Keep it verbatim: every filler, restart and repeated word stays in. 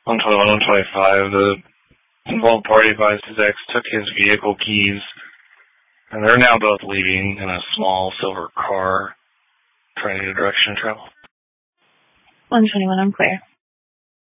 one twenty-one, one twenty-five, the involved party advised his ex took his vehicle keys, and they're now both leaving in a small silver car, trying to get a direction of travel. one twenty-one, I'm clear.